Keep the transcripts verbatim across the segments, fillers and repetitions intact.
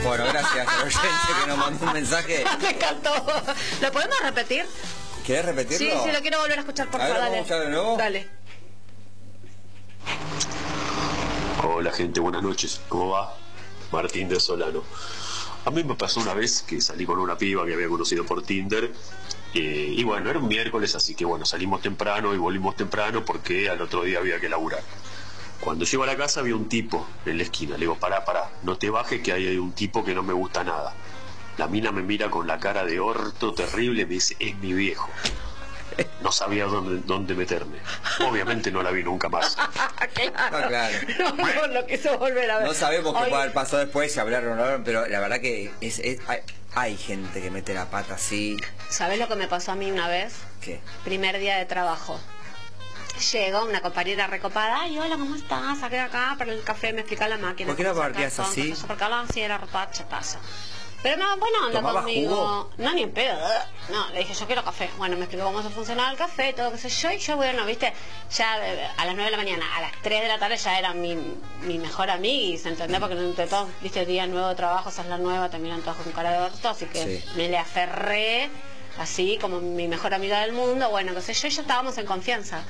Bueno, gracias al oyente que nos mandó un mensaje. Me encantó. ¿Lo podemos repetir? ¿Querés repetirlo? Sí, sí, lo quiero volver a escuchar, por A ver, favor. ¿vamos a escuchar de nuevo? Dale. Hola gente, buenas noches. ¿Cómo va? Martín de Solano. A mí me pasó una vez que salí con una piba que había conocido por Tinder. Eh, y bueno, era un miércoles, así que bueno, salimos temprano y volvimos temprano porque al otro día había que laburar. Cuando llego a la casa había un tipo en la esquina. Le digo, pará, pará, no te bajes que ahí hay un tipo que no me gusta nada. La mina me mira con la cara de orto terrible y me dice, es mi viejo. No sabía dónde, dónde meterme. Obviamente no la vi nunca más. Claro. No, claro. No, no, lo quiso volver a ver. No sabemos qué Hoy... puede haber pasado después, si hablaron o no hablaron, pero la verdad que es, es, hay, hay gente que mete la pata así. ¿Sabés lo que me pasó a mí una vez? ¿Qué? Primer día de trabajo. Llego, una compañera recopada, ay, hola, ¿cómo estás? Saqué acá para el café, me explica la máquina. ¿Por qué la partías así? Porque la así era ropacha, pasa. Pero no, bueno, anda ¿Tomabas conmigo. jugo? No, ni en pedo. No, le dije, yo quiero café. Bueno, me explicó cómo se funcionaba el café, todo, qué sé yo. Y yo, bueno, viste, ya eh, a las nueve de la mañana, a las tres de la tarde ya era mi, mi mejor amiga, ¿se entendés? Porque entre todos, viste, día nuevo de trabajo, esa es la nueva, te miran todos con cara de orto, así que Sí. me le aferré, así como mi mejor amiga del mundo. Bueno, qué sé yo, y ya estábamos en confianza.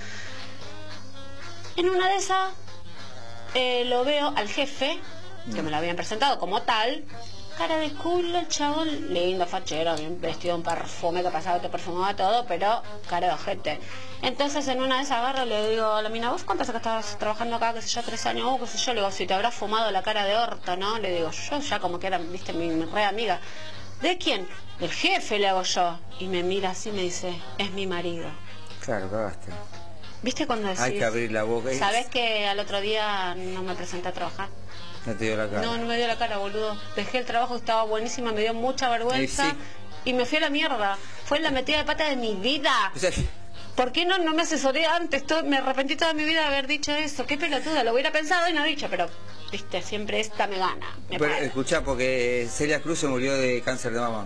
En una de esas, eh, lo veo al jefe, que me lo habían presentado como tal, cara de culo, el chabón, lindo, fachero, bien vestido, un perfume que pasaba, te perfumaba todo, pero cara de ojete. Entonces en una de esas agarro y le digo a la mina, ¿vos cuántas que estabas trabajando acá, qué sé yo, tres años? Oh, qué sé yo, le digo, si te habrás fumado la cara de orto, ¿no? Le digo, yo ya como que era, viste, mi, mi re amiga. ¿De quién? Del jefe, le hago yo. Y me mira así y me dice, es mi marido. Claro, cagaste. ¿Viste cuando decís? Hay que abrir la boca. ¿Sabés que al otro día no me presenté a trabajar? No te dio la cara. No, no me dio la cara, boludo. Dejé el trabajo, estaba buenísima, me dio mucha vergüenza. Y sí. Y me fui a la mierda. Fue la metida de pata de mi vida. O sea, ¿Por qué no, no me asesoré antes? Todo, me arrepentí toda mi vida de haber dicho eso. Qué pelotuda, lo hubiera pensado y no dicho, pero, viste, siempre esta me gana. Me pero, para. escuchá, porque Celia Cruz se murió de cáncer de mama.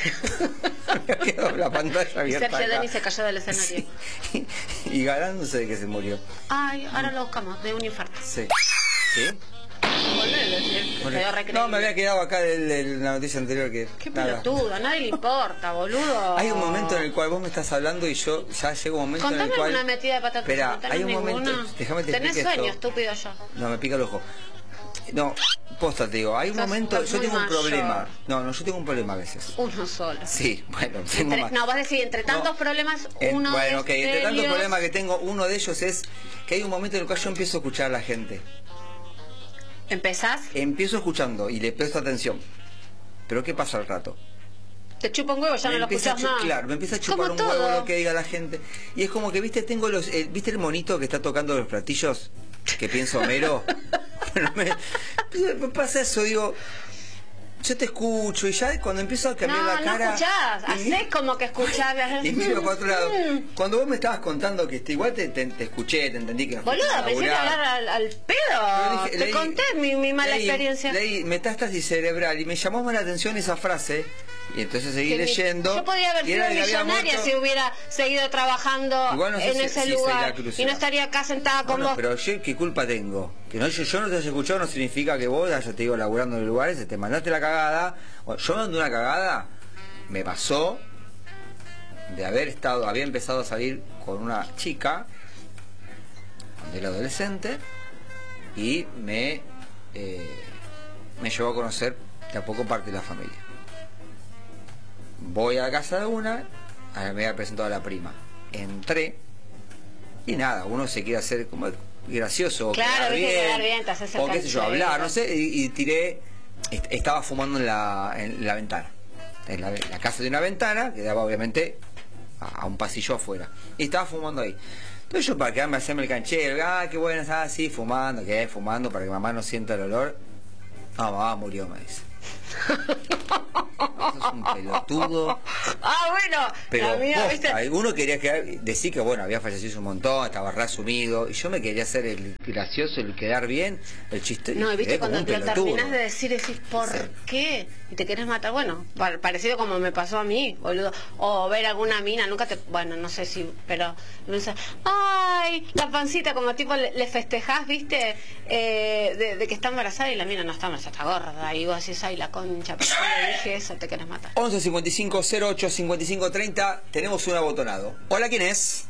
Me quedó la pantalla Y abierta. Sergio acá. Denis se cayó del escenario. Sí. Y Galán no sé de qué se murió. Ay, ahora lo buscamos, de un infarto. Sí. ¿Sí? Volvé, decir, que Bueno, quedó re no, creíble. me había quedado acá de, de la noticia anterior que... Qué nada. pelotudo, a nadie le importa, boludo. Hay un momento en el cual vos me estás hablando y yo ya llega un momento Contame en el cual... una metida de pata. Espera, ¿No tenés hay un ninguna? momento... Déjame te Tenés explique sueño, esto. estúpido yo. No, me pica el ojo. No, posta te digo, hay un Sos- momento... sos Yo muy tengo un mayor. problema. No, no, yo tengo un problema a veces. Uno solo. Sí, bueno, tengo Entre, más. no, vas a decir, entre tantos No. problemas, En- uno bueno, es ok, entre tantos serios. problemas que tengo, uno de ellos es que hay un momento en el cual yo empiezo a escuchar a la gente. ¿Empezás? Empiezo escuchando y le presto atención. Pero ¿qué pasa al rato? Te chupa un huevo, ya Me no lo empieza a escuchás chu- más. Claro, me empieza a chupar Como un huevo todo. lo que diga la gente. Y es como que, viste, tengo los... eh, ¿Viste el monito que está tocando los platillos? Que pienso Homero. Bueno, me, me pasa eso, digo... Yo te escucho y ya cuando empiezo a cambiar No, la no cara... escuchás, y- hacés como que escuchás. Y miro para otro lado. Cuando vos me estabas contando que este, igual te, te, te escuché, te entendí que no fuiste Boluda, a pensé que laburar. hablar al, al Pero pedo. dije- Te leí- conté mi, mi mala leí- experiencia. Leí metástasis cerebral y me llamó más la atención esa frase. Y entonces seguí Que mi- leyendo. Yo podía haber y sido era que había millonaria muerto- si hubiera seguido trabajando Igual no sé en si- ese si lugar Celia Cruz y no era. estaría acá sentada con Bueno, vos. pero yo qué culpa tengo. Que no, yo, yo no te haya escuchado no significa que vos, ya te digo, laburando en el lugar ese, te mandaste la cagada. Bueno, yo mandé una cagada, me pasó de haber estado, había empezado a salir con una chica del adolescente y me eh, me llevó a conocer de a poco parte de la familia. Voy a la casa de una, a me había presentado a la prima. Entré y nada, uno se quiere hacer como gracioso, o Claro, quedar viste, bien, quedar bien, te haces el o qué sé yo, canchero. hablar, no sé, y, y tiré, est- estaba fumando en la, en la ventana, en la, la casa de una ventana que daba obviamente a, a un pasillo afuera, y estaba fumando ahí. Entonces yo para quedarme a hacerme el canchero, ah, qué bueno, estaba así, fumando, que fumando para que mamá no sienta el olor. No, mamá murió, me dice. sos un pelotudo. Ah, bueno, Pero la mía, posta, ¿viste? uno quería quedar, decir que bueno, había fallecido un montón, estaba reasumido, y yo me quería hacer el gracioso, el quedar bien, el chiste. No, y viste quedé como cuando un lo pelotudo. terminás de decir, decís, ¿por Sí. qué? Y te querés matar. Bueno, pa- parecido como me pasó a mí, boludo. O ver alguna mina, nunca te. Bueno, no sé si. Pero. Me dice, ¡ay! La pancita, como tipo le, le festejás, ¿viste? Eh, de, de que está embarazada y la mina no está embarazada, está gorda. Y vos decís, ¡ay, la concha! Pero yo le dije eso, te querés matar. once cincuenta y cinco cero ocho cincuenta y cinco treinta, tenemos un abotonado. Hola, ¿quién es?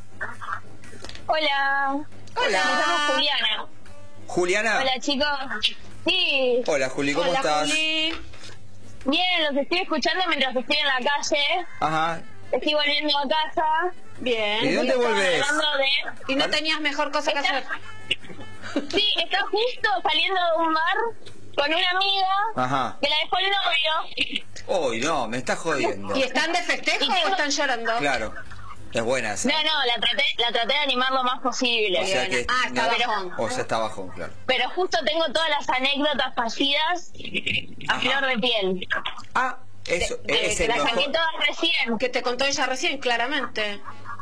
Hola. Hola. Me llamo Juliana. Juliana. Hola, chicos. Sí. Hola, Juli, ¿cómo Hola, estás? Juli. Bien, los estoy escuchando mientras estoy en la calle. Ajá. Estoy volviendo a casa. Bien. ¿Y de dónde Estaban volvés? hablando de... ¿Y no tenías mejor cosa que hacer? Sí, está justo saliendo de un bar con una amiga Ajá. que la dejó el novio. Uy, no, me estás jodiendo. ¿Y están de festejo o están llorando? Claro. Es buena esa. No, no, la traté, la traté de animar lo más posible. O sea que. Ah, está no, bajón. O sea, está bajón, claro. Pero justo tengo todas las anécdotas fallidas a flor de piel. Ah, eso, De- es de- el Las mejor. saqué todas recién. Que te contó ella recién, claramente.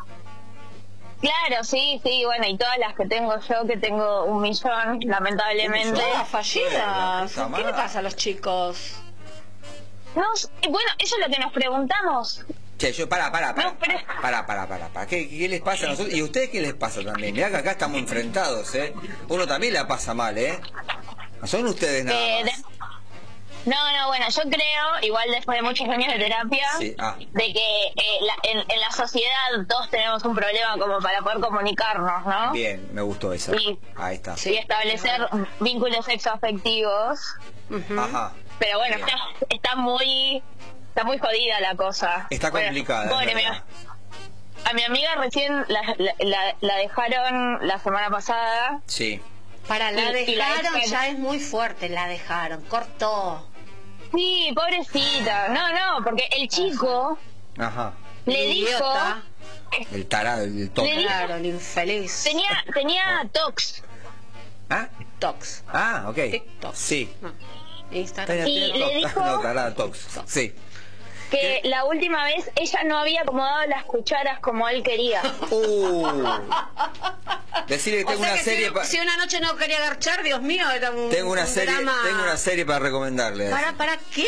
Claro, sí, sí, bueno, y todas las que tengo yo, que tengo un millón, lamentablemente. ¿Un millón? Todas fallidas. La puta ¿Qué le madre. pasa a los chicos? No, sé, bueno, eso es lo que nos preguntamos. Che, yo, pará, pará, pará. No, pero- Pará, pará, pará, pará. ¿Qué, ¿Qué les pasa a nosotros? ¿Y a ustedes qué les pasa también? Mirá que acá estamos enfrentados, ¿eh? Uno también la pasa mal, ¿eh? No son ustedes nada Eh, más. de- No, no, bueno, yo creo, igual después de muchos años de terapia, Sí, ah. de que eh, la- en, en la sociedad todos tenemos un problema como para poder comunicarnos, ¿no? Bien, me gustó esa. Sí. Ahí está. Y establecer vínculos sexoafectivos. Ujú. Ajá. Pero bueno, Bien. está, está muy está muy jodida la cosa. Está Bueno, complicada, es pobre, verdad. mira, a mi amiga recién la, la, la- la dejaron la semana pasada. Sí. Para, la Y- y la dejaron, dejaron. ya es muy fuerte, la dejaron, cortó. Sí, pobrecita. No, no, porque el chico Ajá. le Idiota. dijo... El tarado, el toque. Le dijo- Claro, el infeliz. Tenía, tenía tox. ¿Ah? Tox. Ah, ok. TikTok. Sí. No. Instagram. Tenía- Y tenía le tox. dijo- No, tarada, tox. Sí. Que la última vez ella no había acomodado las cucharas como él quería. Uh. Decirle que O tengo sea una que serie si, pa- si una noche no quería garchar, Dios mío, era un, tengo una un serie, drama. tengo una serie para recomendarle. ¿Para, para qué?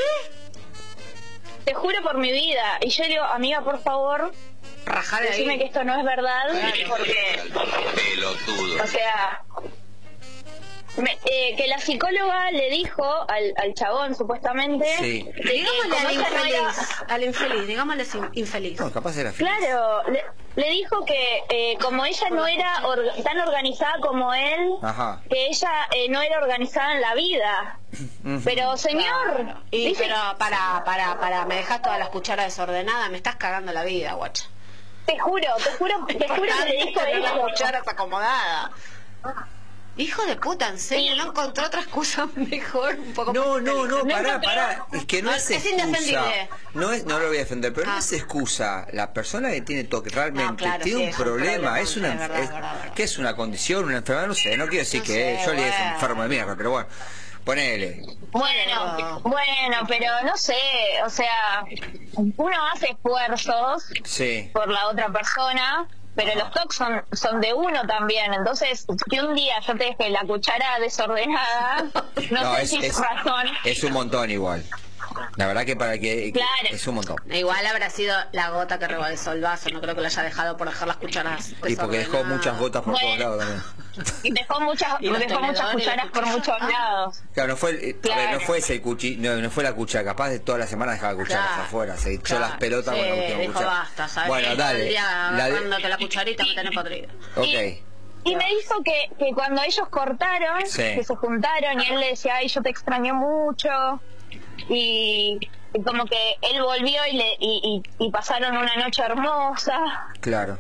Te juro por mi vida. Y yo digo, amiga, por favor, Rajar de decime ahí. que esto no es verdad. Porque, Pelotudo. o sea, me- eh, que la psicóloga le dijo al, al chabón, supuestamente, Sí. de que Digámosle como al ella no era- infeliz, al infeliz, digámosle sin- infeliz. No, capaz era feliz. Claro, le, le dijo que eh, como ella no era or- tan organizada como él, Ajá. que ella eh, no era organizada en la vida. Ujú. Pero señor, Claro. Y, dice- pero para, para, para, me dejas todas las cucharas desordenadas, me estás cagando la vida, guacha. te juro, te juro, te juro que le dijo Tener las eso. cucharas acomodadas. Hijo de puta, en serio, no encontró otra excusa mejor, un poco No, más no, no, No pará, encontré- pará. Es que no No, es es excusa. indefendible. No es, no lo voy a defender, pero no Ah. es excusa. La persona que tiene toque realmente No, claro, tiene sí, un es un problema, problema, es una, es verdad, es- es verdad, es verdad. ¿qué es una condición, una enfermedad? No sé, no quiero decir No que sé, yo le es bueno. enfermo de mierda, pero bueno, ponele. Bueno, bueno, pero no sé, o sea, uno hace esfuerzos Sí. por la otra persona, pero los toques son, son de uno también. Entonces, si un día yo te dejé la cuchara desordenada, no, No, sé es, si es es, razón. es un montón igual. La verdad que para que, que- Claro. es un montón. Igual habrá sido la gota que rebalsó el vaso, no creo que lo haya dejado por dejar las cucharas. Y porque dejó desordenadas. muchas gotas por Bueno. todos lados también. Y dejó muchas, Y los dejó muchas tenedores y cucharas las por cucharas. muchos Ah. lados. Claro, no fue, el- a ver, Claro. no fue ese el cuchi, no, no fue la cuchara, capaz de toda la semana dejaba cucharas Claro, afuera, se echó claro. las pelotas Sí, con la última dijo cuchara. basta, ¿sabes? Bueno, Todo el dale. día La de- agarrándote la cucharita me tenés podrida. Ok. Y me dijo que, que cuando ellos cortaron, Sí. que se juntaron y él le decía, ay, yo te extraño mucho. Y, y como que él volvió y, le, y, y, y pasaron una noche hermosa. Claro.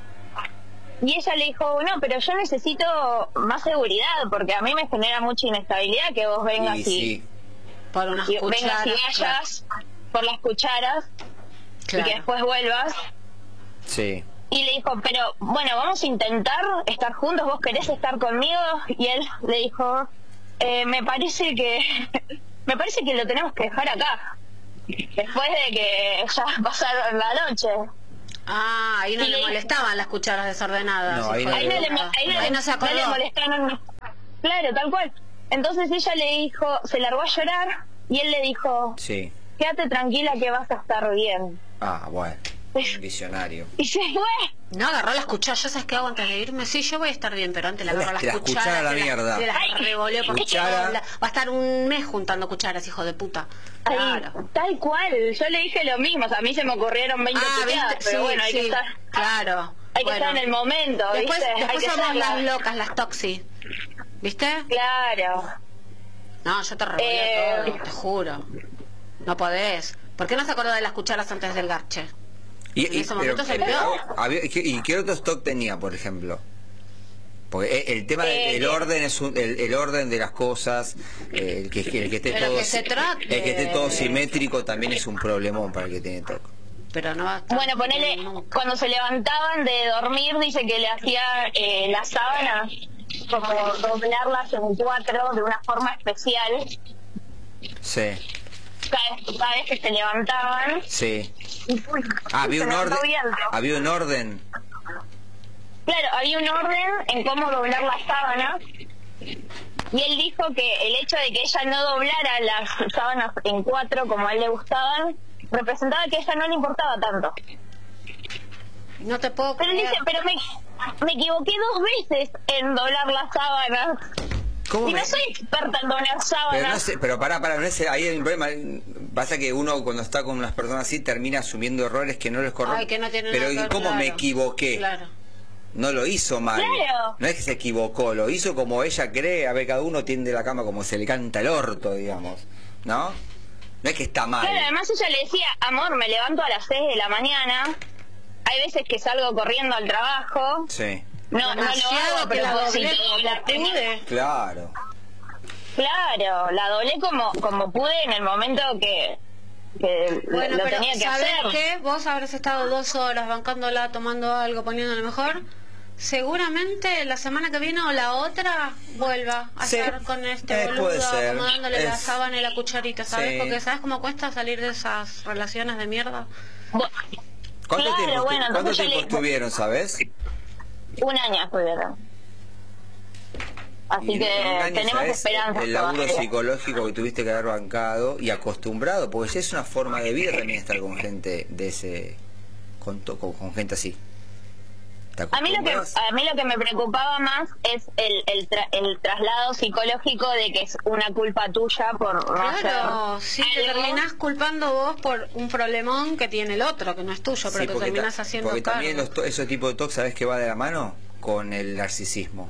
Y ella le dijo, no, pero yo necesito más seguridad porque a mí me genera mucha inestabilidad que vos vengas Y y, sí. Por unas y vengas cucharas. y vayas por las cucharas Claro. y que después vuelvas. Sí. Y le dijo, pero bueno, vamos a intentar estar juntos, ¿vos querés estar conmigo? Y él le dijo, eh, me parece que me parece que lo tenemos que dejar acá. después de que ya pasaron la noche. Ah, ahí no Y le le- molestaban las cucharas desordenadas. No, ahí hijo no de Ahí no le, puta. ahí no, Ahí no se no acordó. le molestaron. Claro, tal cual. Entonces ella le dijo, se largó a llorar y él le dijo, Sí. quédate tranquila que vas a estar bien. Ah, bueno. Un visionario. Y se fue. No, agarró las cucharas. ¿Yo sabes qué hago antes de irme? Sí, yo voy a estar bien, pero antes le agarro Las- las, las cucharas. cucharas a la se las- mierda. Se las Ay, revoleo porque cuchara. va a estar un mes juntando cucharas, hijo de puta. Ay, Claro. tal cual, yo le dije lo mismo, o sea, a mí se me ocurrieron veinte Ah, cucharas, viste, pero sí, bueno, hay sí, que estar, claro. hay que Bueno. estar en el momento, Después, ¿viste? Hay después que somos ser las la- locas, las toxi. ¿Viste? Claro. No, yo te revoleo Eh. todo, te juro. No podés. ¿Por qué no se acordó de las cucharas antes del garche? Y, En y- ese pero- momento se pero olvidó. había- ¿y qué- ¿Y qué otro stock tenía, por ejemplo? Porque el, el tema Eh, del orden es un- el, el orden de las cosas, eh, el que, el que esté Pero todo que se trate. el que esté todo simétrico también es un problemón para el que tiene TOC. Pero no va a estar Bueno, ponele, nunca. cuando se levantaban de dormir, dice que le hacía eh, las sábanas, como doblarlas en cuatro de una forma especial, Sí, cada vez, cada vez que se levantaban. sí. Y, uy, Ah, había se un levantó orden. viento. Había un orden. Claro, había un orden en cómo doblar las sábanas. Y él dijo que el hecho de que ella no doblara las sábanas en cuatro como a él le gustaban, representaba que a ella no le importaba tanto. No te puedo Pero él creer. dice, pero me, me equivoqué dos veces en doblar las sábanas. ¿Cómo Y me- no soy experta en doblar Pero, no sábanas. sé, pero pará, pará, no es, ahí hay un problema. Pasa que uno cuando está con unas personas así termina asumiendo errores que no les corresponden. Ay, que no tienen Pero nada que ¿y ver, cómo me claro. equivoqué? Claro. No lo hizo mal. Claro. No es que se equivocó, lo hizo como ella cree. A ver, cada uno tiende la cama como se le canta el orto, digamos. ¿No? No es que está mal. Claro, además ella le decía, amor, me levanto a las seis de la mañana. Hay veces que salgo corriendo al trabajo. Sí, No, no lo Demasiado hago a que la doblé propósito. como La tenía- pude. claro. Claro, la doblé como como pude en el momento que, que Bueno, lo pero tenía que ¿sabés hacer. qué? Vos habrás estado dos horas bancándola, tomando algo, poniéndole mejor. Seguramente la semana que viene o la otra vuelva a Sí. estar con este Eh, boludo, puede ser. acomodándole la Es- sábana y la cucharita, ¿sabes? Sí. Porque ¿sabes cómo cuesta salir de esas relaciones de mierda? Bu- ¿Cuánto Claro, tiempo, estu- bueno, ¿cuánto entonces yo tiempo le- estuvieron, sabes? Un año estuvieron. Así Y en un que año, tenemos ¿sabes? esperanza. El laburo todavía. psicológico que tuviste que haber bancado y acostumbrado, porque ya es una forma de vida también estar con gente de ese, con, to- con, con gente así. ¿Te A mí lo que acostumbras? a mí lo que me preocupaba más es el el, tra- el traslado psicológico de que es una culpa tuya por no Claro, hacer sí, te algo. terminás culpando vos por un problemón que tiene el otro, que no es tuyo, pero Sí, te porque terminás ta- haciendo porque cargo. también los to- ese tipo de tox, ¿sabes qué va de la mano? Con el narcisismo.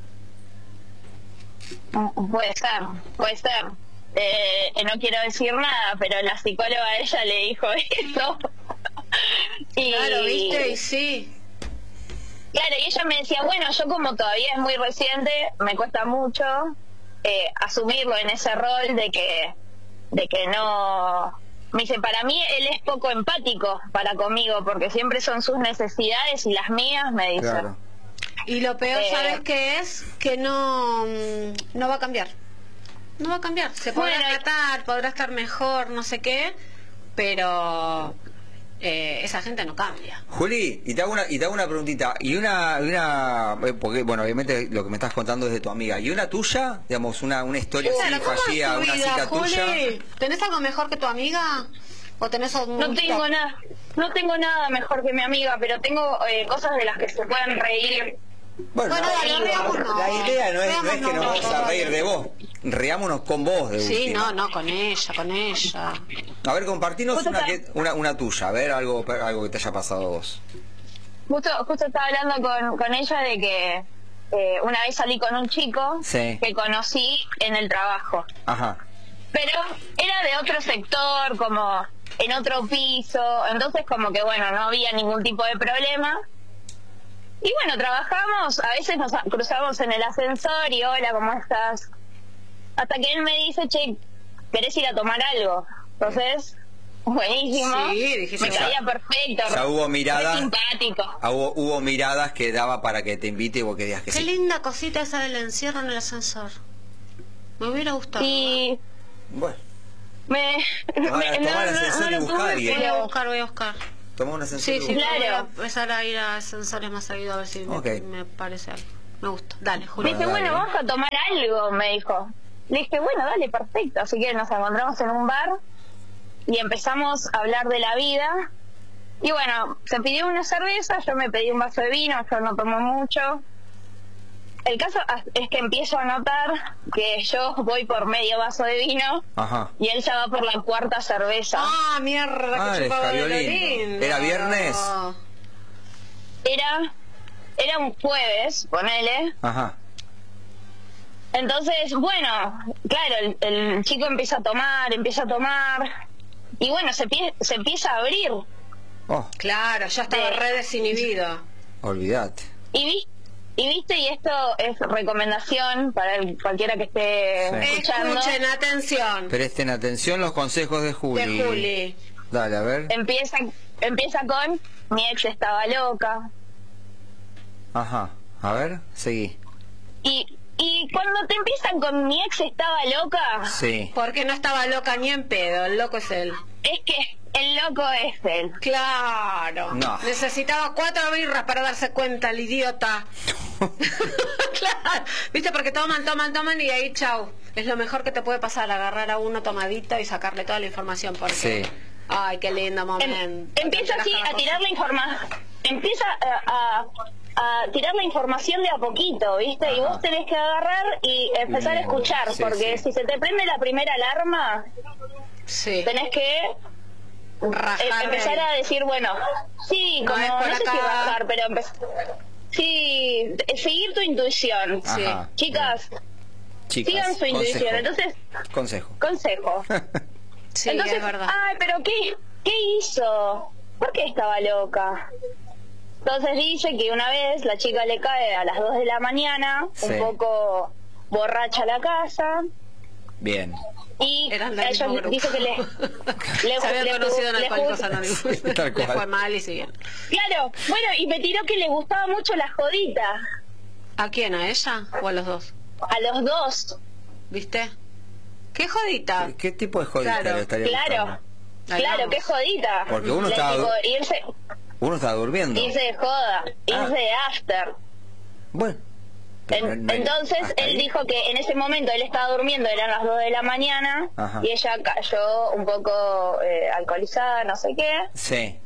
Puede ser, puede ser. Eh, no quiero decir nada, pero la psicóloga a ella le dijo eso. y, Claro, viste, y sí. Claro, y ella me decía, bueno, yo como todavía es muy reciente, me cuesta mucho eh, asumirlo en ese rol de que, de que no... Me dice, para mí él es poco empático para conmigo, porque siempre son sus necesidades y las mías, me dice. Claro. Y lo peor, Eh, ¿sabes qué es? Que no, mm, no va a cambiar. No va a cambiar. Se podrá Bueno, tratar, podrá estar mejor, no sé qué, pero eh, esa gente no cambia. Juli, y te hago una, y te hago una preguntita. Y una, una eh, porque, bueno, obviamente lo que me estás contando es de tu amiga. ¿Y una tuya? Digamos, una, una historia así Claro, ¿cómo es fallida, tu una vida, cita tuya. Juli? ¿Tenés algo mejor que tu amiga? ¿O tenés algún No tengo top? nada, no tengo nada mejor que mi amiga, pero tengo eh, cosas de las que se pueden reír. Bueno, Bueno, no, dale, riámonos. la idea no es, no es que nos Riámonos, vamos a dale. reír de vos. Riámonos con vos, de Sí, última. no, no, con ella, con ella. A ver, compartinos Justo una, está- que- una, una tuya, a ver, algo, algo que te haya pasado a vos. Justo, justo estaba hablando con, con ella de que eh, una vez salí con un chico Sí. que conocí en el trabajo. Ajá. Pero era de otro sector, como en otro piso, entonces como que bueno, no había ningún tipo de problema. Y bueno, trabajamos, a veces nos cruzamos en el ascensor y hola, ¿cómo estás? Hasta que él me dice, che, ¿querés ir a tomar algo? Entonces, buenísimo, Sí, dijiste, me ya- caía perfecto, ya hubo mirada. re simpático. Ah, Hubo, hubo miradas que daba para que te invite y vos que digas que Qué sí. linda cosita esa del encierro en el ascensor. Me hubiera gustado. Y Bueno, Me, Tomá, me- tomá no, el no, ascensor no y lo buscá a tuve, alguien. Voy a pero- buscar, voy a buscar. Toma un ascensor. Sí, y sí, buscá. Claro. voy a empezar a ir a ascensores más seguido a ver si me- Ok. me, parece algo. Me gusta. Dale, Me Julio. dice, Bueno, bueno, dale. vamos a tomar algo, me dijo. Le dije, bueno, dale, perfecto. Así que nos encontramos en un bar y empezamos a hablar de la vida. Y bueno, se pidió una cerveza, yo me pedí un vaso de vino, yo no tomo mucho. El caso es que empiezo a notar que yo voy por medio vaso de vino Ajá. y él ya va por la cuarta cerveza. Ah, mierda, Ah, que el chupaba de lo escabiolín. lindo. ¿Era viernes? Era, era un jueves, ponele. Ajá. Entonces, bueno, claro, el, el chico empieza a tomar, empieza a tomar, y bueno, se, pie- se empieza a abrir. Oh, Claro, ya estaba Sí. re desinhibido. olvídate. Y, vi, y viste, y esto es recomendación para el- cualquiera que esté Sí. escuchando. Escuchen, atención. Presten atención los consejos de Juli. De Juli. Dale, a ver. Empieza, empieza con, mi ex estaba loca. Ajá. A ver, seguí. Y, y cuando te empiezan con mi ex estaba loca, Sí. Porque no estaba loca ni en pedo, el loco es él. es que el loco es él. Claro. No. Necesitaba cuatro birras para darse cuenta, el idiota. Claro. Viste, porque toman, toman, toman y ahí chau. Es lo mejor que te puede pasar, agarrar a uno tomadito y sacarle toda la información. Porque... Sí. Ay, qué lindo Em- momento. empieza así a tirar la información, empieza a, a- a tirar la información de a poquito, ¿viste? Y Ajá. vos tenés que agarrar y empezar a Bien. escuchar, Sí, porque sí. si se te prende la primera alarma, Sí. tenés que eh, Rajar empezar de a ahí. decir, bueno, sí, No como es no, por sé si acá. bajar, pero empezar. Sí, eh, seguir tu intuición. Sí. Ajá. Chicas, Chicas, sigan su intuición. consejo. Entonces, Consejo. consejo. Sí, Entonces, es verdad. ay, pero ¿qué, qué hizo? ¿Por qué estaba loca? Entonces dice que una vez la chica le cae a las dos de la mañana, Sí. un poco borracha a la casa, Bien. y Eran del ella mismo grupo. dice que le... le Se habían le- conocido en le- Alcohólicos le- Anónimos. Sí, tal Le cual. fue mal y siguen. Claro, bueno, y me tiró que le gustaba mucho la jodita. ¿A quién? ¿A ella o a los dos? A los dos, ¿Viste? ¿Qué jodita? ¿Qué tipo de jodita Claro, le estaría claro, buscando? Ahí claro, vamos. qué jodita. Porque uno Le estaba- digo, irse, Uno estaba durmiendo. irse de joda, irse Ah. de after. Bueno. En- No- no- entonces hasta él ahí. dijo que en ese momento él estaba durmiendo, eran las dos de la mañana, Ajá. y ella cayó un poco eh, alcoholizada, no sé qué, Sí.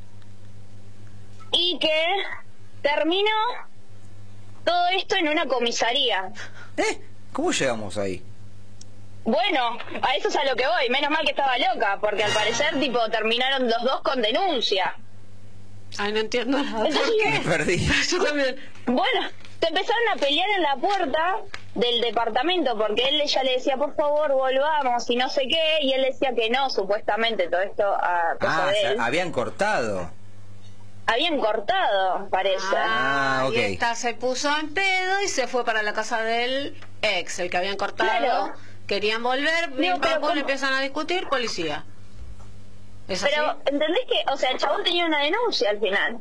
y que terminó todo esto en una comisaría. ¿Eh? ¿Cómo llegamos ahí? Bueno, a eso es a lo que voy, menos mal que estaba loca, porque al parecer tipo terminaron los dos con denuncia. Ay, no entiendo nada. Entonces, Me perdí. Yo también. bueno, se empezaron a pelear en la puerta del departamento porque él ella le decía por favor volvamos y no sé qué, y él decía que no, supuestamente todo esto a cosa Ah, de se- él. habían cortado. Habían cortado, parece. Ah, Ah, ok. y esta se puso en pedo y se fue para la casa del ex, el que habían cortado. Claro. Querían volver, Digo, pim, pero pam, pum, ¿cómo? empiezan a discutir, policía. ¿Es Pero, así? ¿entendés que, o sea, el chabón tenía una denuncia al final?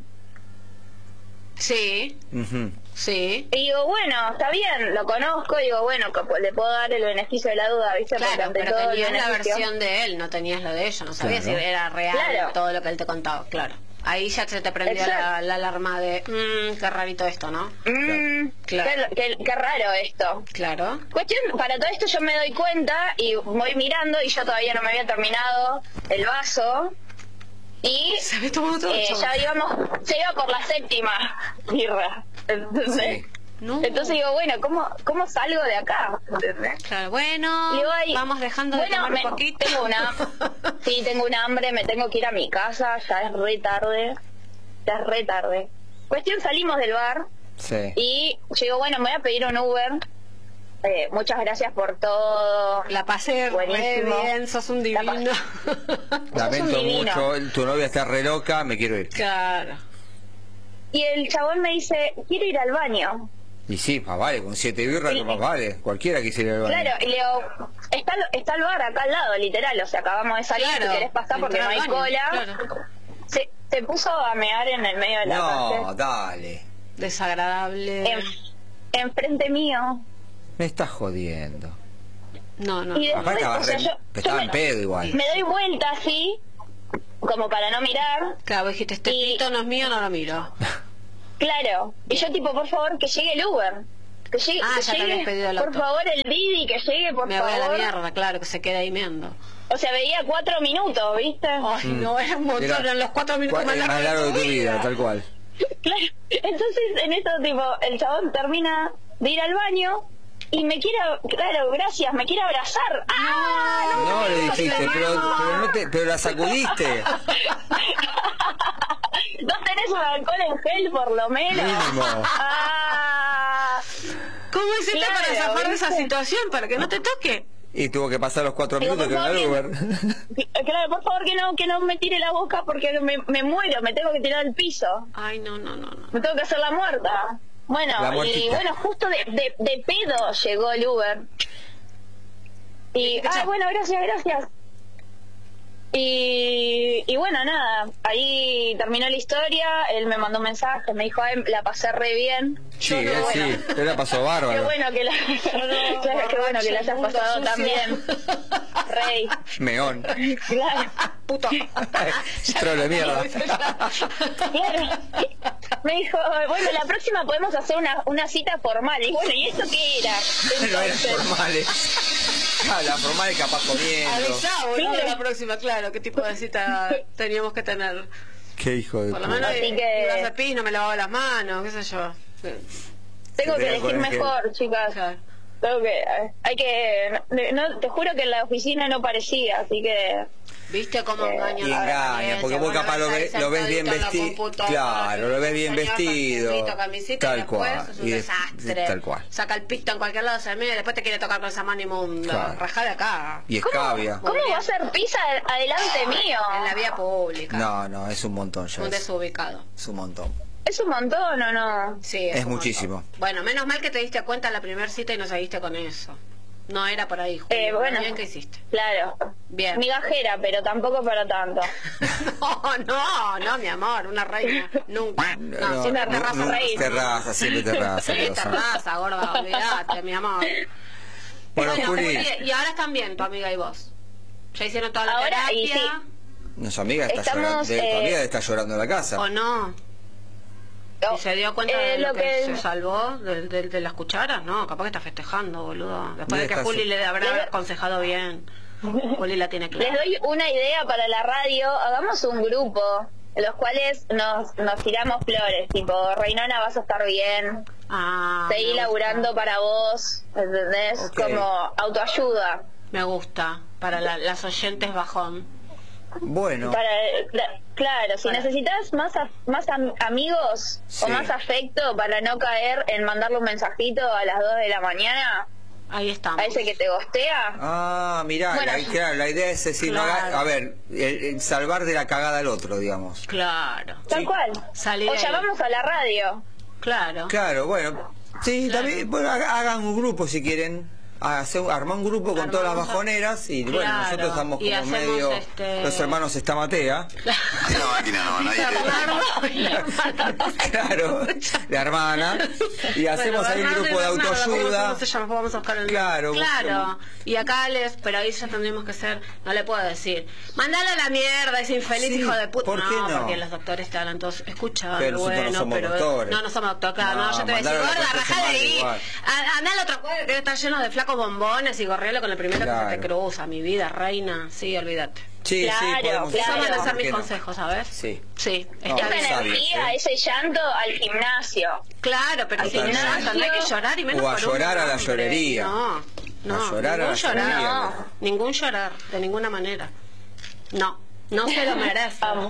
Sí, Ujú. sí. Y digo, bueno, está bien, lo conozco, y digo, bueno, que pues, le puedo dar el beneficio de la duda, ¿viste? Porque Claro, ante pero todo el tenías la beneficio- versión de él, no tenías lo de ella, no sabías Claro. si era real Claro. todo lo que él te contaba, claro. Ahí ya se te prendió la, Exacto. la alarma de, mmm, qué rarito esto, ¿no? Mm, Claro. qué, qué- qué raro esto. Claro. Cuestión, para todo esto yo me doy cuenta y voy mirando y yo todavía no me había terminado el vaso y Se había tomado todo. eh, chabón. ya íbamos, se iba por la séptima birra, ¿entendés? Sí. No. Entonces digo, bueno, ¿cómo, cómo salgo de acá? ¿Entendés? Claro, bueno, Y digo, ay, vamos dejando de bueno, tomar me- un poquito. Tengo una, sí, tengo un hambre, me tengo que ir a mi casa, ya es re tarde, ya es re tarde. Cuestión, salimos del bar Sí. y yo digo, bueno, me voy a pedir un Uber. Eh, muchas gracias por todo. La pasé re Buenísimo. bien, sos un La divino. Lamento divino. mucho, el- tu novia está re loca, me quiero ir. Claro. Y el chabón me dice, quiero ir al baño. Y sí, más vale, con siete birras, Sí. más vale. Cualquiera quisiera ir al baño. Claro, y le digo, está, está el bar acá al lado, literal, o sea, acabamos de salir, Claro, si querés pasar porque no entrar hay al baño, cola. claro. Se, se puso a mear en el medio de la No, calle. dale. Desagradable. En, enfrente mío. Me estás jodiendo. No, no. Y Aparte después, estaba, o sea, re- yo, estaba yo en me, pedo igual. me doy vuelta así, como para no mirar. Claro, dijiste, este Y- pito no es mío, no lo miro. Claro. Y yo tipo, por favor, que llegue el Uber. Que llegue, Ah, que ya te llegue, habías pedido el por auto. favor, el Didi, que llegue, por Me voy a favor. la mierda, claro, que se quede ahí meando. O sea, veía cuatro minutos, ¿viste? Ay, no, era un montón, Era- eran los cuatro minutos cua- más el largos más largo de tu vida. tal cual. Claro. Entonces, en esto, tipo, el chabón termina de ir al baño y me quiere, claro, gracias, me quiere abrazar. ¡Ah! No, le dijiste, pero, pero, no te, pero la sacudiste. ¿No tenés un alcohol en gel, por lo menos? Mínimo. ¡Ah! ¿Cómo hiciste Claro, para zafar de esa ¿viste? situación, para que no te toque? Y tuvo que pasar los cuatro Digo, minutos que por era el favor, Uber. Claro, por favor que no, que no me tire la boca porque me, me muero, me tengo que tirar al piso. Ay, no, no, no, no. Me tengo que hacer la muerta. Bueno, La y muertita. bueno, justo de, de, de pedo llegó el Uber. Y, ah, bueno, gracias, gracias. Y, y bueno, nada, ahí terminó la historia, él me mandó un mensaje, me dijo, ay, la pasé re bien. Sí, Qué él bueno. sí, él la pasó Qué baro. bueno que la, claro, qué bueno que la hayas pasado sucio. también. Rey. Meón. Claro. Puta. Trolo de mierda. Claro. Me dijo, bueno, la próxima podemos hacer una, una cita formal. Y bueno, ¿y esto qué era? No eran Entonces, formales. Ah, la formal es capaz comiendo. Avisá, boludo, Claro. la próxima, claro, qué tipo de cita teníamos que tener. Qué hijo de Por lo puta. menos Así que- iba a hacer pis, no me lavaba las manos, qué sé yo. tengo Se que te elegir pone que- mejor, chicas. Claro. Tengo que, hay que, no, te juro que en la oficina no parecía, así que ¿Viste cómo engaña Y la engaña, apariencia? porque vos Bueno, capaz lo ves ves, ahí lo ves bien sentadito en la vestido. computadora, Claro, lo ves bien señor, vestido. calzoncito, camisita, Tal y después cual. es un Y de- desastre. tal cual. Saca el pito en cualquier lado, se mira, después te quiere tocar con esa mano inmunda. Claro. Rajá de acá. Y ¿cómo, escabia. ¿cómo va a ser pizza adelante mío? En la vía pública. No, no, es un montón ya. Un Es, desubicado. es un montón. ¿Es un montón o no? Sí, Es un muchísimo. montón. Bueno, menos mal que te diste cuenta en la primera cita y no seguiste con eso. No era por ahí, Julio. Eh, bueno. Bien que hiciste. Claro. Bien. Migajera, pero tampoco para tanto. No, no, no, mi amor, una reina. Nunca. No, siempre no, terraza no, reír. terraza, siempre terraza. Sí, Rosa. terraza, gorda, olvídate, mi amor. Bueno, Juli, y ahora están bien tu amiga y vos. Ya hicieron toda la Ahora, y terapia. nuestra amiga está Estamos, llorando, de- tu eh, amiga está llorando en la casa. ¿O no? ¿Y se dio cuenta Eh, de lo lo que, que- se salvó de, de- de las cucharas? No, capaz que está festejando, boludo. Después de que Está Juli su- le habrá Le- aconsejado bien. Juli la tiene Les clara. doy una idea para la radio. Hagamos un grupo en los cuales nos, nos tiramos flores. Tipo, Reinona, vas a estar bien. Ah, Seguí me gusta. laburando para vos. ¿Entendés? Ok. Como autoayuda. Me gusta. Para la- las oyentes bajón. Bueno, Para, cla- claro, si Para. necesitas más af- más am- amigos Sí. o más afecto para no caer en mandarle un mensajito a las dos de la mañana Ahí estamos. a ese que te gostea. ah, mirá, Bueno. la, claro, la idea es decir, no haga- Claro. a ver, el- el salvar de la cagada al otro, digamos. Claro. Tal Sí. cual. Salir O ahí. llamamos a la radio. Claro. Claro, bueno, sí, Claro. también, bueno, haga- hagan un grupo si quieren. Hacer, armar un grupo con todas las Armamos a- bajoneras y bueno, Claro, nosotros estamos y como hacemos, medio este- los hermanos Estamatea. Una máquina no, nadie te Bernardo y Bernardo. Claro, la hermana. Y hacemos Bueno, ahí un Bernardo y grupo de Bernardo, autoayuda. ¿cómo se llama? Vamos a buscar el Claro, claro. busquemos. Y acá les, pero ahí ya tendríamos que ser, no le puedo decir, mandale a la mierda, es infeliz, Sí, hijo de puta. ¿por qué no? Porque los doctores te hablan todos, escucha, Pero nosotros no bueno, somos pero doctores. no, no somos doctores, claro, No, no, yo te voy a decir, mandalo a la gorda, concha de su rajá de madre ahí, igual. A- andá al otro cuadro que está lleno de flacos bombones y gorrielo con el primero que Claro. se te cruza, mi vida, reina, sí, olvídate. Sí, Claro, sí, podemos claro. Esos van a ser ¿por mis qué no? consejos, ¿sabes? Sí. Sí, No, está Esa bien. sabio, energía, ¿eh? ese llanto al gimnasio. Claro, pero Al si no, gimnasio. no hay que llorar y menos O a por un llorar a la hombre. llorería. No, no, A llorar a ningún la llorar, llorería. no, ningún llorar, de ninguna manera. No, no se lo merece. Vamos.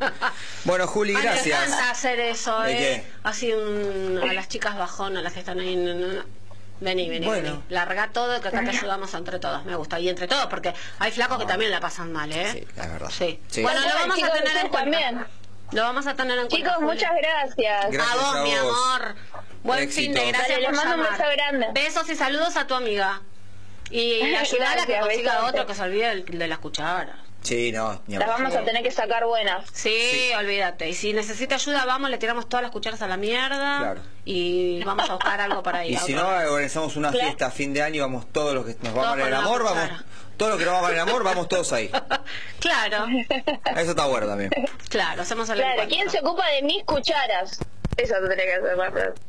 Bueno, Juli, Ay, me gracias. encanta hacer eso, ¿De ¿eh? qué? Así un, a las chicas bajonas, las que están ahí. No, no, no. Vení, vení, Bueno. vení. Larga todo, que acá te ayudamos entre todos. Me gusta. Y entre todos, porque hay flacos que también la pasan mal, ¿eh? Sí, es verdad. Sí. Sí. Bueno, lo Bueno, vamos chicos, a tener en ustedes cuenta. también. Lo vamos a tener en cuenta. Chicos, Juli. muchas gracias. Gracias a vos, a mi vos. amor. Buen Éxitos. fin de gracias Dale, les por mando un llamar. beso grande. Besos y saludos a tu amiga. Y ayudar a que Gracias, consiga besos. otro que se olvide el de las cucharas. Sí, no, ni Las hablar. vamos a tener que sacar buenas. Sí, Sí. olvídate. Y si necesita ayuda, vamos, le tiramos todas las cucharas a la mierda. Claro. Y vamos a buscar algo para ir. Y a si otro no, lado. organizamos una Claro. fiesta a fin de año y vamos todos los que nos vamos Todos a el con la amor, vamos, cuchara. todos los que nos vamos a el amor, vamos todos ahí. Claro, Eso está bueno también. claro, hacemos el Claro, encuentro. ¿quién se ocupa de mis cucharas? Eso tendría que hacer más pronto.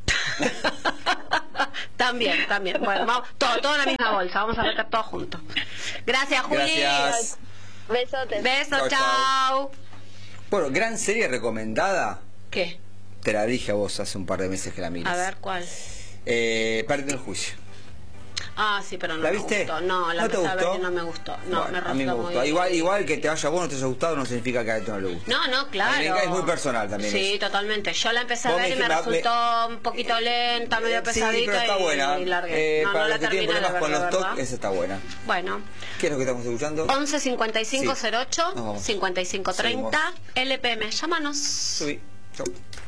También, también. Bueno, vamos, todo, todo en la misma bolsa, vamos a meter todo juntos. Gracias, Juli. Gracias. Besotes. Besos, Chau, chau. chao. Bueno, gran serie recomendada. ¿Qué? Te la dije a vos hace un par de meses que la mires. A ver, ¿cuál? Eh, Perdiendo el juicio. Ah, sí, pero no ¿La me viste? gustó. No, la ¿No te empecé a ver gustó? y no me gustó. No, Bueno, me a mí me resultó gustó. muy- Igual, igual que te haya a vos no te haya gustado no significa que a esto no le guste. No, no, claro. A mí me- es muy personal también Sí, eso. totalmente. Yo la empecé a Vos me ver y me dijiste, me- resultó un poquito lenta, medio Sí, pesadita pero está y, buena. y largué. Eh, no, para no la los que tienen terminé de problemas ver, con la los verdad. TOC, esa está buena. Bueno, ¿Qué es lo que estamos escuchando? once cincuenta y cinco cero ocho Nos vamos. cincuenta y cinco treinta L P M. Llámanos. Subí. Chau.